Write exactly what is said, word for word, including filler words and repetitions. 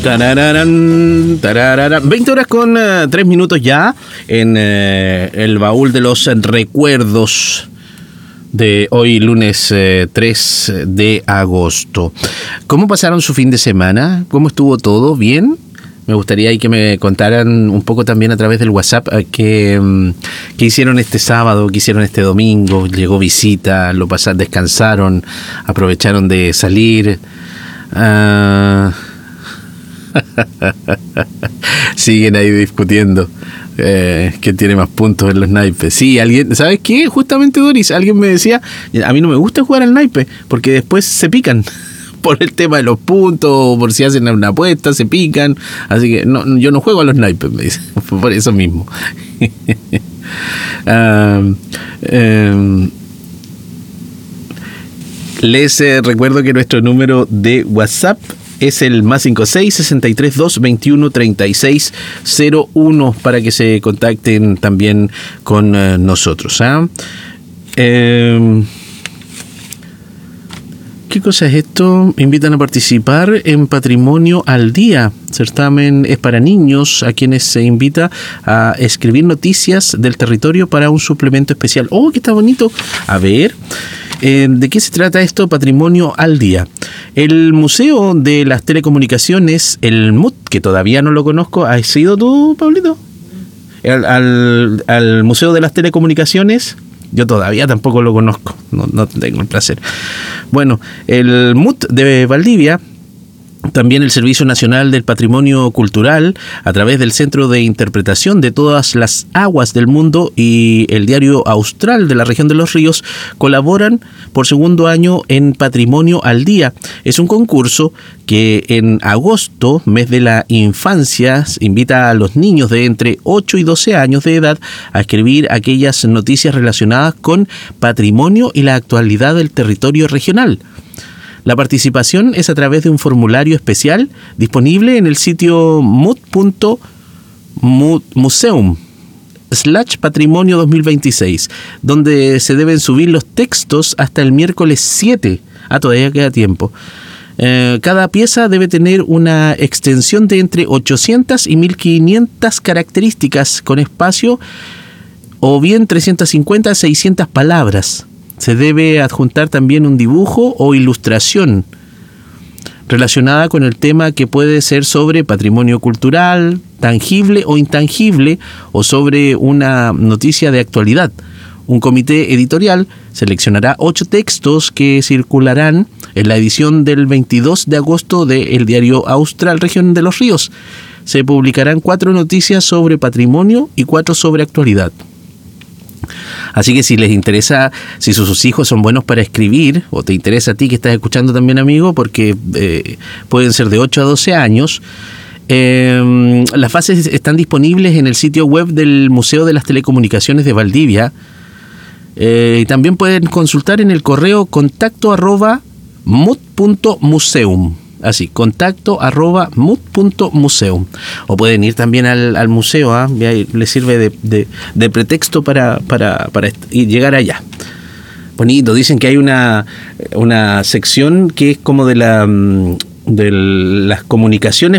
Tarararán, tarararán. veinte horas con uh, tres minutos ya en uh, el baúl de los recuerdos de hoy, lunes eh, tres de agosto. ¿Cómo pasaron su fin de semana? ¿Cómo estuvo todo? ¿Bien? Me gustaría ahí que me contaran un poco también a través del WhatsApp qué, qué hicieron este sábado, qué hicieron este domingo. Llegó visita, lo pasaron, descansaron, aprovecharon de salir. Uh... Siguen ahí discutiendo eh, quién tiene más puntos en los naipes. Sí, alguien, ¿sabes qué? Justamente, Doris, alguien me decía, a mí no me gusta jugar al naipe porque después se pican por el tema de los puntos, por si hacen una apuesta, se pican. Así que no, yo no juego a los naipes, me dice, por eso mismo. uh, um, Les eh, recuerdo que nuestro número de WhatsApp es el más cinco seis, sesenta y tres, dos, veintiuno, treinta y seis, cero uno para que se contacten también con uh, nosotros. ¿eh? Eh, ¿Qué cosa es esto? Invitan a participar en Patrimonio al Día. Certamen es para niños, a quienes se invita a escribir noticias del territorio para un suplemento especial. ¡Oh, qué está bonito! A ver... Eh, ¿De qué se trata esto? Patrimonio al Día. El Museo de las Telecomunicaciones, el M U T, que todavía no lo conozco. ¿Has ido tú, Pablito? Al, al, al Museo de las Telecomunicaciones. Yo todavía tampoco lo conozco. No, no tengo el placer. Bueno, el M U T de Valdivia. También el Servicio Nacional del Patrimonio Cultural, a través del Centro de Interpretación de Todas las Aguas del Mundo y el Diario Austral de la Región de los Ríos, colaboran por segundo año en Patrimonio al Día. Es un concurso que en agosto, mes de la infancia, invita a los niños de entre ocho y doce años de edad a escribir aquellas noticias relacionadas con patrimonio y la actualidad del territorio regional. La participación es a través de un formulario especial disponible en el sitio mut.museum slash patrimonio dos mil veintiséis, donde se deben subir los textos hasta el miércoles siete. Ah, todavía queda tiempo. Eh, cada pieza debe tener una extensión de entre ochocientas y mil quinientas características con espacio, o bien trescientas cincuenta a seiscientas palabras. Se debe adjuntar también un dibujo o ilustración relacionada con el tema, que puede ser sobre patrimonio cultural, tangible o intangible, o sobre una noticia de actualidad. Un comité editorial seleccionará ocho textos que circularán en la edición del veintidós de agosto del Diario Austral Región de los Ríos. Se publicarán cuatro noticias sobre patrimonio y cuatro sobre actualidad. Así que si les interesa, si sus hijos son buenos para escribir, o te interesa a ti que estás escuchando también, amigo, porque eh, pueden ser de ocho a doce años, eh, las fases están disponibles en el sitio web del Museo de las Telecomunicaciones de Valdivia, eh, y también pueden consultar en el correo contacto arroba mut.museum. Así, contacto arroba mut.museum. O pueden ir también al, al museo, ¿eh? Les sirve de, de, de pretexto para, para, para llegar allá. Bonito, dicen que hay una, una sección que es como de, la, de las comunicaciones